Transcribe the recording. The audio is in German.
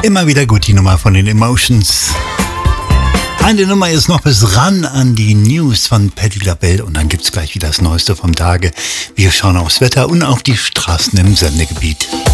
Immer wieder gut, die Nummer von den Emotions. Eine Nummer ist noch bis ran an die News von Patti LaBelle und dann gibt's gleich wieder das Neueste vom Tage. Wir schauen aufs Wetter und auf die Straßen im Sendegebiet.